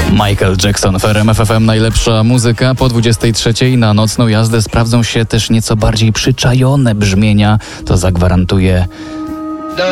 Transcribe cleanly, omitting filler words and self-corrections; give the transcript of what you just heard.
Michael Jackson w RMF FM. Najlepsza muzyka po 23:00. Na nocną jazdę sprawdzą się też nieco bardziej przyczajone brzmienia. To zagwarantuje